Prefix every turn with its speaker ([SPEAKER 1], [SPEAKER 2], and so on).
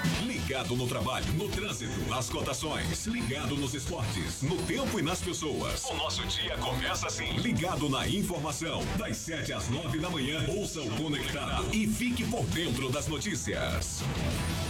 [SPEAKER 1] Ligado no trabalho, no trânsito, nas cotações, ligado nos esportes, no tempo e nas pessoas. O nosso dia começa assim. Ligado na informação, das 7 às 9 da manhã. Ouça o Conectado e fique por dentro das notícias.